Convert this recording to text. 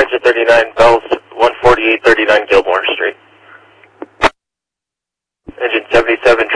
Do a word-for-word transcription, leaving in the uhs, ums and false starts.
Engine thirty-nine, Bells, one forty-eight thirty-nine Gilmore Street. Engine seventy-seven,